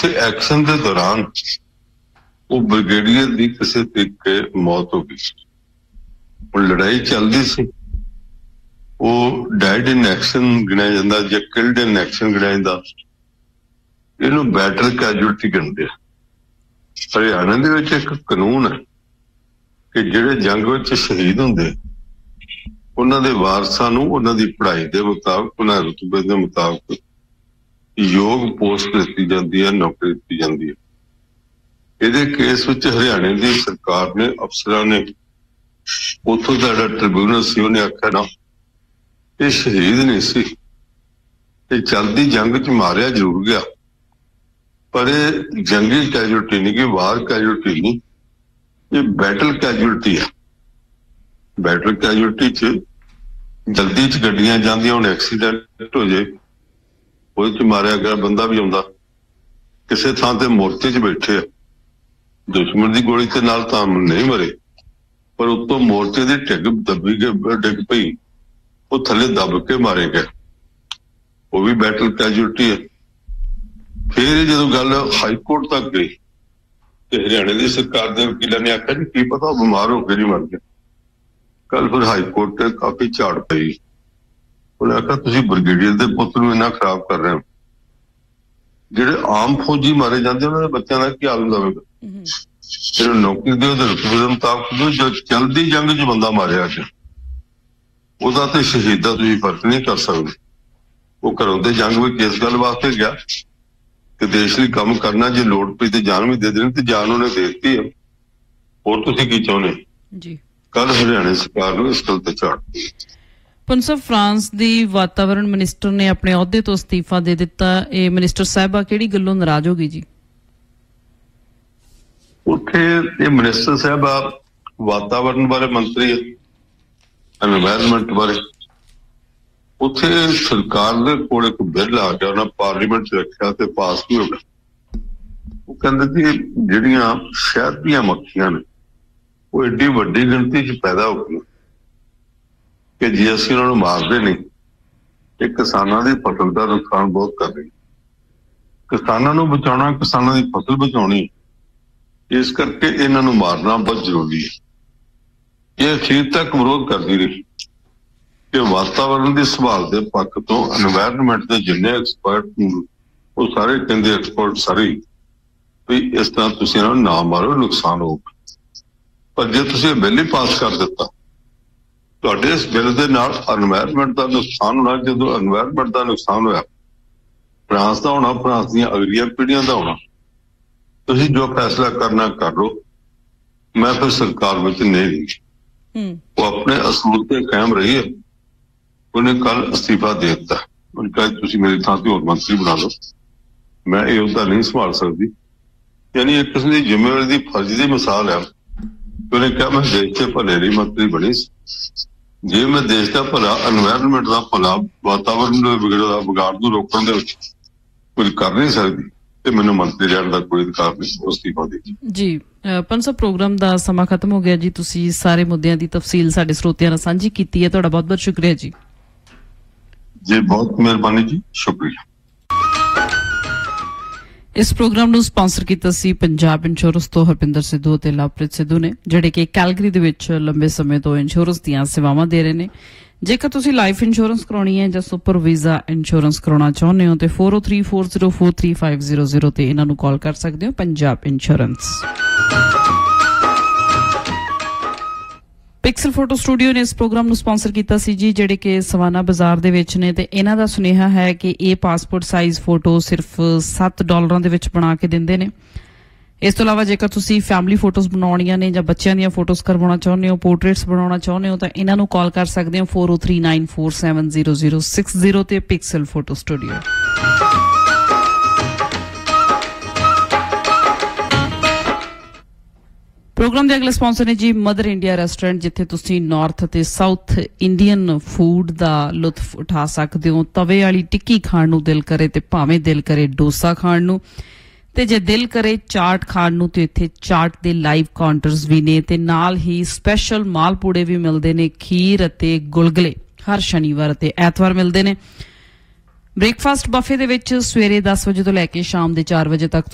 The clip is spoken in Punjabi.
ਉੱਥੇ ਐਕਸ਼ਨ ਦੇ ਦੌਰਾਨ ਉਹ ਬ੍ਰਿਗੇਡੀਅਰ ਦੀ ਕਿਸੇ ਤਰੀਕੇ ਮੌਤ ਹੋ ਗਈ। ਹੁਣ ਲੜਾਈ ਚੱਲਦੀ ਸੀ, ਉਹ ਡੈਡ ਇਨ ਐਕਸ਼ਨ ਗਿਣਿਆ ਜਾਂਦਾ ਜਾਂ ਕਿਲਡ ਇਨ ਐਕਸ਼ਨ ਗਿਣਿਆ ਜਾਂਦਾ। ਇਹਨੂੰ ਬੈਟਲ ਕੈਜੁਅਲਟੀ ਕਹਿੰਦੇ ਆ। ਹਰਿਆਣਾ ਦੇ ਵਿੱਚ ਇੱਕ ਕਾਨੂੰਨ ਹੈ ਕਿ ਜਿਹੜੇ ਜੰਗ ਵਿੱਚ ਸ਼ਹੀਦ ਹੁੰਦੇ ਉਹਨਾਂ ਦੇ ਵਾਰਸਾਂ ਨੂੰ ਉਹਨਾਂ ਦੀ ਪੜ੍ਹਾਈ ਦੇ ਮੁਤਾਬਕ, ਉਹਨਾਂ ਦੇ ਰੁਤਬੇ ਦੇ ਮੁਤਾਬਕ ਯੋਗ ਪੋਸਟ ਦਿੱਤੀ ਜਾਂਦੀ ਹੈ, ਨੌਕਰੀ ਦਿੱਤੀ ਜਾਂਦੀ ਹੈ। ਇਹਦੇ ਕੇਸ ਵਿੱਚ ਹਰਿਆਣੇ ਦੀ ਸਰਕਾਰ ਨੇ, ਅਫਸਰਾਂ ਨੇ, ਉੱਥੋਂ ਦਾ ਜਿਹੜਾ ਟ੍ਰਿਬਿਊਨਲ ਸੀ ਉਹਨੇ ਆਖਿਆ ਨਾ ਇਹ ਸ਼ਹੀਦ ਨਹੀਂ ਸੀ, ਇਹ ਚੱਲਦੀ ਜੰਗ ਚ ਮਾਰਿਆ ਜ਼ਰੂਰ ਗਿਆ ਪਰ ਇਹ ਜੰਗੀ ਕੈਜੁਅਲਟੀ ਨਹੀਂ, ਕਿ ਵਾਰ ਕੈਜੁਅਲਟੀ ਨਹੀਂ, ਇਹ ਬੈਟਲ ਕੈਜੁਅਲਟੀ ਹੈ। ਬੈਟਲ ਕੈਜੁਅਲਟੀ ਚ ਜਲਦੀ ਚ ਗੱਡੀਆਂ ਜਾਂਦੀਆਂ, ਹੁਣ ਐਕਸੀਡੈਂਟ ਹੋ ਜਾਏ ਉਹਦੇ ਚ ਮਾਰਿਆ ਗਿਆ ਬੰਦਾ ਵੀ ਆਉਂਦਾ। ਕਿਸੇ ਥਾਂ ਤੇ ਮੋਰਚੇ ਚ ਬੈਠੇ ਆ, ਦੁਸ਼ਮਣ ਦੀ ਗੋਲੀ ਤੇ ਨਾਲ ਤਾਂ ਨਹੀਂ ਮਰੇ ਪਰ ਉੱਤੋਂ ਮੋਰਚੇ ਦੀ ਡਿੱਗ ਪਈ, ਉਹ ਥੱਲੇ ਦੱਬ ਕੇ ਮਾਰੇ ਗਏ, ਉਹ ਵੀ ਬੈਟਲ ਕੈਜੁਅਲਟੀ ਹੈ। ਫਿਰ ਜਦੋਂ ਗੱਲ ਹਾਈ ਕੋਰਟ ਤੱਕ ਗਈ ਤੇ ਹਰਿਆਣੇ ਦੀ ਸਰਕਾਰ ਦੇ ਵਕੀਲਾਂ ਨੇ ਆਖਿਆ ਜੀ ਕੀ ਪਤਾ ਉਹ ਬਿਮਾਰ ਹੋ ਕੇ ਨਹੀਂ ਮਰ ਗਿਆ। ਕੱਲ ਫਿਰ ਹਾਈ ਕੋਰਟ ਤੇ ਕਾਫੀ ਝਾੜ ਪਈ, ਉਹਨੇ ਆਖਿਆ ਤੁਸੀਂ ਬ੍ਰਿਗੇਡੀਅਰ ਦੇ ਪੁੱਤ ਨੂੰ ਇੰਨਾ ਖਰਾਬ ਕਰ ਰਹੇ ਹੋ। ਜਿਹੜੇ ਆਮ ਫੌਜੀ ਮਾਰੇ ਜਾਂਦੇ ਉਹਨਾਂ ਦੇ ਬੱਚਿਆਂ ਦਾ ਕੀ ਹਾਲ ਹੁੰਦਾ ਹੋਵੇਗਾ। ਫਿਰ ਨੌਕਰੀ ਦੇ ਉਹਦੇ ਰੁਤਬੇ ਦੇ ਮੁਤਾਬਕ ਜੋ ਚਲਦੀ ਜੰਗ ਚ ਬੰਦਾ ਮਾਰਿਆ ਅੱਜ ਉਹਦਾ ਤੇ ਸ਼ਹੀਦ ਦਾ ਤੁਸੀਂ ਫਰਕ ਨਹੀਂ ਕਰ ਸਕਦੇ। ਉਹ ਘਰੋਂ ਦੇ ਜੰਗ ਵਿੱਚ ਇਸ ਗੱਲ ਵਾਸਤੇ ਗਿਆ ਕਿ ਦੇਸ਼ ਲਈ ਕੰਮ ਕਰਨਾ, ਜੇ ਲੋੜ ਪਈ ਤੇ ਜਾਨ ਵੀ ਦੇ ਦੇਣੀ ਤੇ ਜਾਨ ਉਹਨੇ ਦੇ ਦਿੱਤੀ ਹੈ। ਹੋਰ ਤੁਸੀਂ ਕੀ ਚਾਹੁੰਦੇ ਜੀ? ਕੱਲ ਹਰਿਆਣਾ ਸਰਕਾਰ ਨੂੰ ਇਸ ਗੱਲ ਤੇ ਝਾੜ। ਪੰਸਬ ਫਰਾਂਸ ਦੀ ਵਾਤਾਵਰਣ ਮਿਨਿਸਟਰ ਨੇ ਆਪਣੇ ਅਹੁਦੇ ਤੋਂ ਅਸਤੀਫਾ ਦੇ ਦਿੱਤਾ। ਇਹ ਮਿਨਿਸਟਰ ਸਾਹਿਬਾ ਕਿਹੜੀ ਗੱਲੋਂ ਨਾਰਾਜ਼ ਹੋ ਗਈ ਜੀ? ਉੱਥੇ ਇਹ ਮਿਨਿਸਟਰ ਸਾਹਿਬਾ ਵਾਤਾਵਰਣ ਬਾਰੇ ਮੰਤਰੀ ਹੈ, ਐਨਵਾਇਰਨਮੈਂਟ ਬਾਰੇ। ਉੱਥੇ ਸਰਕਾਰ ਦੇ ਕੋਲ ਇੱਕ ਬਿੱਲ ਆ ਗਿਆ, ਉਹਨਾਂ ਪਾਰਲੀਮੈਂਟ ਚ ਰੱਖਿਆ ਤੇ ਪਾਸ ਵੀ ਹੋ ਗਿਆ। ਉਹ ਕਹਿੰਦੇ ਕਿ ਜਿਹੜੀਆਂ ਸ਼ਹਿਦ ਦੀਆਂ ਮੱਖੀਆਂ ਨੇ ਉਹ ਏਡੀ ਵੱਡੀ ਗਿਣਤੀ ਚ ਪੈਦਾ ਹੋ ਗਈਆਂ ਕਿ ਜੇ ਅਸੀਂ ਉਹਨਾਂ ਨੂੰ ਮਾਰਦੇ ਨਹੀਂ ਇਹ ਕਿਸਾਨਾਂ ਦੀ ਫਸਲ ਦਾ ਨੁਕਸਾਨ ਬਹੁਤ ਕਰ ਰਹੀ। ਕਿਸਾਨਾਂ ਨੂੰ ਬਚਾਉਣਾ, ਕਿਸਾਨਾਂ ਦੀ ਫਸਲ ਬਚਾਉਣੀ, ਇਸ ਕਰਕੇ ਇਹਨਾਂ ਨੂੰ ਮਾਰਨਾ ਬਹੁਤ ਜ਼ਰੂਰੀ ਹੈ। ਇਹ ਅਖੀਰ ਤੱਕ ਵਿਰੋਧ ਕਰਦੀ ਰਹੀ ਕਿ ਵਾਤਾਵਰਣ ਦੀ ਸੰਭਾਲ ਦੇ ਪੱਖ ਤੋਂ ਐਨਵਾਇਰਨਮੈਂਟ ਦੇ ਜਿੰਨੇ ਐਕਸਪਰਟ ਉਹ ਸਾਰੇ ਕਹਿੰਦੇ, ਐਕਸਪਰਟ ਸਾਰੇ ਵੀ ਇਸ ਤਰ੍ਹਾਂ ਤੁਸੀਂ ਇਹਨਾਂ ਨੂੰ ਨਾ ਮਾਰੋ, ਨੁਕਸਾਨ ਹੋਊਗਾ। ਪਰ ਜੇ ਤੁਸੀਂ ਇਹ ਬਿੱਲ ਹੀ ਪਾਸ ਕਰ ਦਿੱਤਾ, ਤੁਹਾਡੇ ਇਸ ਬਿੱਲ ਦੇ ਨਾਲ ਐਨਵਾਇਰਨਮੈਂਟ ਦਾ ਨੁਕਸਾਨ ਹੋਣਾ। ਜਦੋਂ ਐਨਵਾਇਰਨਮੈਂਟ ਦਾ ਨੁਕਸਾਨ ਹੋਇਆ, ਫਰਾਂਸ ਦਾ ਹੋਣਾ, ਫਰਾਂਸ ਦੀਆਂ ਅਗਲੀਆਂ ਪੀੜ੍ਹੀਆਂ ਦਾ ਹੋਣਾ। ਤੁਸੀਂ ਜੋ ਫੈਸਲਾ ਕਰਨਾ ਕਰ ਲਓ, ਮੈਂ ਫਿਰ ਸਰਕਾਰ ਵਿੱਚ ਨਹੀਂ ਰਹੀ। ਉਹ ਆਪਣੇ ਅਸੂਲ ਤੇ ਕਾਇਮ ਰਹੀ ਹੈ। ਉਹਨੇ ਕੱਲ ਅਸਤੀਫਾ ਦੇ ਦਿੱਤਾ। ਉਹਨੇ ਕਿਹਾ ਤੁਸੀਂ ਮੇਰੀ ਥਾਂ ਤੇ ਹੋਰ ਮੰਤਰੀ ਬਣਾ ਲਓ, ਮੈਂ ਇਹ ਅਹੁਦਾ ਨਹੀਂ ਸੰਭਾਲ ਸਕਦੀ। ਯਾਨੀ ਇੱਕ ਕਿਸਮ ਦੀ ਜ਼ਿੰਮੇਵਾਰੀ ਦੀ ਫਰਜ਼ ਦੀ ਮਿਸਾਲ ਹੈ। ਉਹਨੇ ਕਿਹਾ ਮੈਂ ਦੇਸ਼ ਦੇ ਭਲੇ ਲਈ ਮੰਤਰੀ ਬਣੀ ਸੀ, ਜੇ ਮੈਂ ਦੇਸ਼ ਦਾ ਭਲਾ, ਐਨਵਾਇਰਨਮੈਂਟ ਦਾ ਭਲਾ, ਵਾਤਾਵਰਨ ਦੇ ਵਿਗਾੜ ਨੂੰ ਰੋਕਣ ਦੇ ਵਿੱਚ ਕੁਝ ਕਰ ਨਹੀਂ ਸਕਦੀ ਤੇ ਮੈਨੂੰ ਮੰਤਰੀ ਰਹਿਣ ਦਾ ਕੋਈ ਅਧਿਕਾਰ ਨਹੀਂ। ਅਸਤੀਫਾ ਦੇ ਜੀ। ਪੰਸਬ ਪ੍ਰੋਗਰਾਮ ਦਾ ਸਮਾਂ ਖਤਮ ਹੋ ਗਿਆ ਜੀ। ਤੁਸੀਂ ਸਾਰੇ ਮੁੱਦਿਆਂ ਦੀ ਤਫਸੀਲ ਸਾਡੇ ਸਰੋਤਿਆਂ ਨਾਲ ਸਾਂਝੀ ਕੀਤੀ ਹੈ, ਤੁਹਾਡਾ ਬਹੁਤ ਬਹੁਤ ਸ਼ੁਕਰੀਆ ਜੀ। ਜੀ ਬਹੁਤ ਮਿਹਰਬਾਨੀ ਜੀ, ਸ਼ੁਕਰੀਆ। ਇਸ ਪ੍ਰੋਗਰਾਮ ਨੂੰ ਸਪਾਂਸਰ ਕੀਤਾ ਸੀ ਪੰਜਾਬ ਇੰਸ਼ੋਰੈਂਸ ਤੋਂ ਹਰਪਿੰਦਰ ਸਿੱਧੂ ਅਤੇ ਲਵਪ੍ਰੀਤ ਸਿੱਧੂ ਨੇ, ਜਿਹੜੇ ਕਿ ਕੈਲਗਰੀ ਦੇ ਵਿੱਚ ਲੰਬੇ ਸਮੇਂ ਤੋਂ ਇੰਸ਼ੋਰੈਂਸ ਦੀਆਂ ਸੇਵਾਵਾਂ ਦੇ ਰਹੇ ਨੇ। ਜੇਕਰ ਤੁਸੀਂ ਲਾਈਫ ਇੰਸ਼ੋਰੈਂਸ ਕਰਾਉਣੀ ਹੈ ਜਾਂ ਸੁਪਰ ਵੀਜ਼ਾ ਇੰਸ਼ੋਰੈਂਸ ਕਰਾਉਣਾ ਚਾਹੁੰਦੇ ਹੋ ਤੇ 4034043500 ਤੇ ਇਹਨਾਂ ਨੂੰ ਕਾਲ ਕਰ ਸਕਦੇ ਹੋ। Punjab insurance. Pixel photo studio ਨੇ ਇਸ ਪ੍ਰੋਗਰਾਮ ਨੂੰ ਸਪਾਂਸਰ ਕੀਤਾ ਸੀ ਜੀ, ਜਿਹੜੇ ਕਿ ਸਵਾਨਾ ਬਾਜ਼ਾਰ ਦੇ ਵਿੱਚ ਨੇ, ਤੇ ਇਹਨਾਂ ਦਾ ਸੁਨੇਹਾ ਹੈ ਕਿ ਇਹ ਪਾਸਪੋਰਟ ਸਾਈਜ਼ ਫੋਟੋ ਸਿਰਫ $7 ਦੇ ਵਿੱਚ ਬਣਾ ਕੇ ਦਿੰਦੇ ਨੇ। ਇਸ ਤੋਂ ਇਲਾਵਾ ਜੇਕਰ ਤੁਸੀਂ ਫੈਮਿਲੀ ਫੋਟੋਜ਼ ਬਣਾਉਣੀਆਂ ਨੇ ਜਾਂ ਬੱਚਿਆਂ ਦੀਆਂ ਫੋਟੋਜ਼ ਕਰਵਾਉਣਾ ਚਾਹੁੰਦੇ ਹੋ, ਪੋਰਟਰੇਟਸ ਬਣਾਉਣਾ ਚਾਹੁੰਦੇ ਹੋ ਤਾਂ ਇਹਨਾਂ ਨੂੰ ਕਾਲ ਕਰ ਸਕਦੇ ਹੋ 4039470060 ਤੇ ਪਿਕਸਲ ਫੋਟੋ ਸਟੂਡੀਓ। ਪ੍ਰੋਗਰਾਮ ਦੇ ਅਗਲੇ ਸਪਾਂਸਰ ਨੇ ਜੀ ਮਦਰ ਇੰਡੀਆ ਰੈਸਟੋਰੈਂਟ, ਜਿੱਥੇ ਤੁਸੀਂ ਨਾਰਥ ਅਤੇ ਸਾਊਥ ਇੰਡੀਅਨ ਫੂਡ ਦਾ ਲੁਤਫ ਉਠਾ ਸਕਦੇ ਹੋ। ਤਵੇ ਵਾਲੀ ਟਿੱਕੀ ਖਾਣ ਨੂੰ ਦਿਲ ਕਰੇ ਤੇ ਭਾਵੇਂ ਦਿਲ ਕਰੇ ਡੋਸਾ ਖਾਣ ਨੂੰ, ਤੇ ਜੇ ਦਿਲ ਕਰੇ ਚਾਟ ਖਾਣ ਨੂੰ ਤੇ ਇੱਥੇ ਚਾਟ ਦੇ ਲਾਈਵ ਕਾਊਂਟਰਸ ਵੀ ਨੇ, ਤੇ ਨਾਲ ਹੀ ਸਪੈਸ਼ਲ ਮਾਲਪੂੜੇ ਵੀ ਮਿਲਦੇ ਨੇ। ਖੀਰ ਅਤੇ ਗੁਲਗੁਲੇ ਹਰ ਸ਼ਨੀਵਾਰ ਅਤੇ ਐਤਵਾਰ ਮਿਲਦੇ ਨੇ। ਬ੍ਰੇਕਫਾਸਟ ਬਫੇ ਦੇ ਵਿੱਚ ਸਵੇਰੇ 10 ਵਜੇ ਤੋਂ ਲੈ ਕੇ ਸ਼ਾਮ ਦੇ 4 ਵਜੇ ਤੱਕ